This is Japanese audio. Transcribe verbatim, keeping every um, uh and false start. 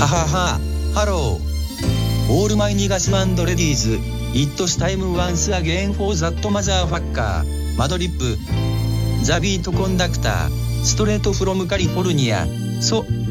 ははは、ハロー。オールマイニガス&レディーズ、イットスタイムワンスアゲンフォーザットマザーファッカー、マドリップ、ザビートコンダクター、ストレートフロムカリフォルニア、ソ、